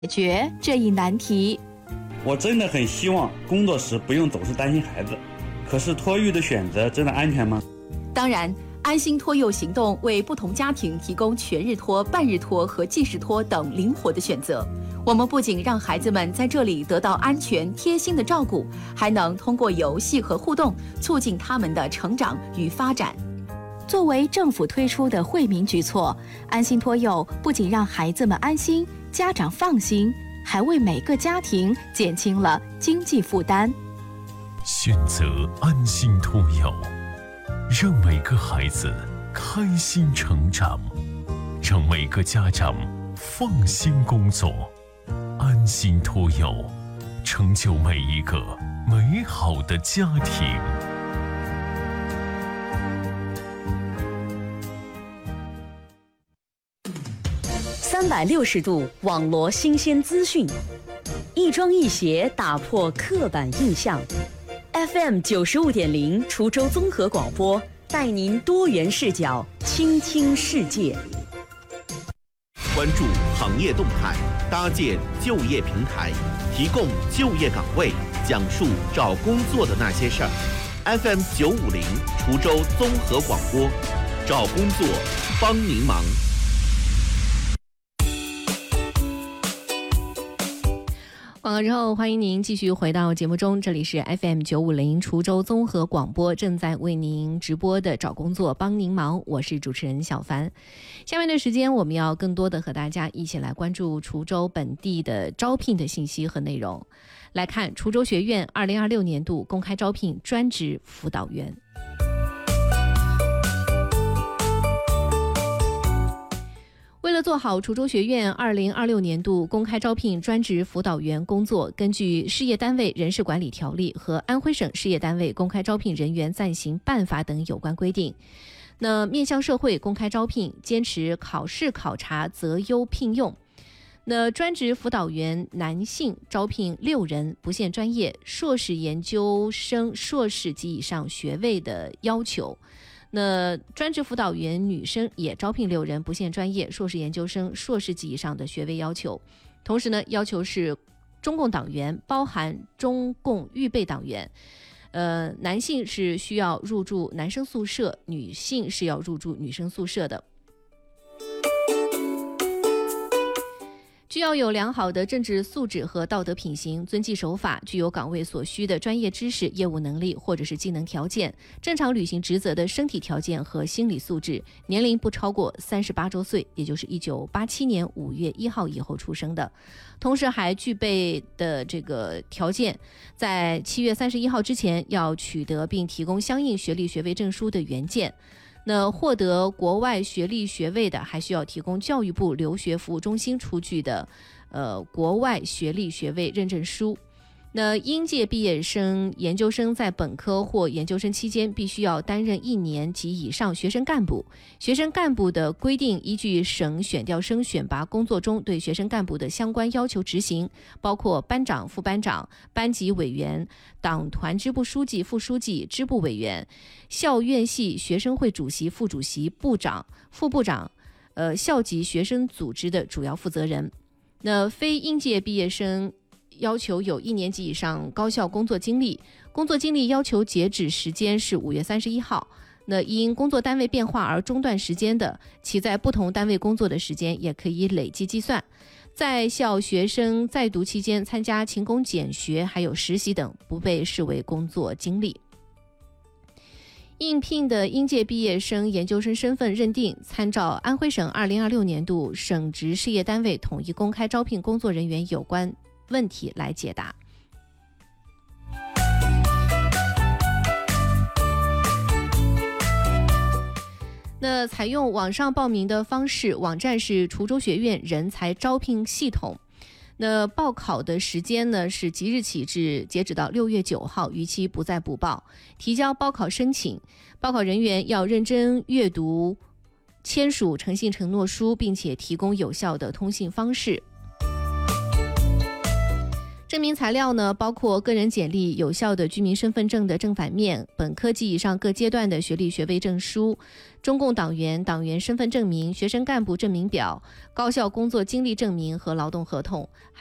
解决这一难题。 我真的很希望工作时不用总是担心孩子，可是托育的选择真的安全吗？ 当然，安心托幼行动为不同家庭提供全日托、半日托和即时托等灵活的选择。我们不仅让孩子们在这里得到安全贴心的照顾，还能通过游戏和互动促进他们的成长与发展。作为政府推出的惠民举措，安心托幼不仅让孩子们安心，家长放心，还为每个家庭减轻了经济负担。 选择安心托幼，让每个孩子开心成长，让每个家长放心工作。安心托幼，成就每一个美好的家庭。 360度网罗新鲜资讯，一庄一协打破刻板印象。FM 95.0滁州综合广播带您多元视角，倾听世界。 关注行业动态，搭建就业平台，提供就业岗位，讲述找工作的那些事儿。FM 950滁州综合广播，找工作帮您忙。 广告之后，欢迎您继续回到节目中，这里是 FM 950滁州综合广播正在为您直播的找工作帮您忙，我是主持人小凡。下面的时间，我们要更多的和大家一起来关注滁州本地的招聘的信息和内容。来看滁州学院2026年度公开招聘专职辅导员。为了做好滁州学院2026年度公开招聘专职辅导员工作，根据事业单位人事管理条例和安徽省事业单位公开招聘人员暂行办法等有关规定，那面向社会公开招聘，坚持考试考察择优聘用。那专职辅导员男性招聘6人，不限专业，硕士研究生硕士及以上学位的要求。那专职辅导员女生也招聘6人，不限专业，硕士研究生硕士及以上的学位要求。同时呢，要求是中共党员，包含中共预备党员。男性是需要入住男生宿舍，女性是要入住女生宿舍的。具要有良好的政治素质和道德品行，遵纪守法，具有岗位所需的专业知识、业务能力或者是技能条件，正常履行职责的身体条件和心理素质，年龄不超过38周岁，也就是1987年5月1号以后出生的。同时还具备的这个条件，在7月31号之前要取得并提供相应学历学位证书的原件。那获得国外学历学位的，还需要提供教育部留学服务中心出具的国外学历学位认证书。那应届毕业生、研究生在本科或研究生期间必须要担任1年及以上学生干部。学生干部的规定依据省选调生选拔工作中对学生干部的相关要求执行，包括班长、副班长、班级委员、党团支部书记、副书记、支部委员、校院系学生会主席、副主席、部长、副部长、校级学生组织的主要负责人。那非应届毕业生要求有1年及以上高校工作经历，工作经历要求截止时间是5月31号。那因工作单位变化而中断时间的，其在不同单位工作的时间也可以累计计算。在校学生在读期间参加勤工俭学还有实习等，不被视为工作经历。应聘的应届毕业生研究生身份认定，参照安徽省2026年度省直事业单位统一公开招聘工作人员有关问题来解答。那采用网上报名的方式，网站是滁州学院人才招聘系统。那报考的时间呢是即日起至截止到6月9号，逾期不再补报。提交报考申请，报考人员要认真阅读，签署诚信承诺书，并且提供有效的通信方式。 证明材料呢，包括个人简历、有效的居民身份证的正反面、本科及以上各阶段的学历学位证书、中共党员党员身份证明、学生干部证明表、高校工作经历证明和劳动合同。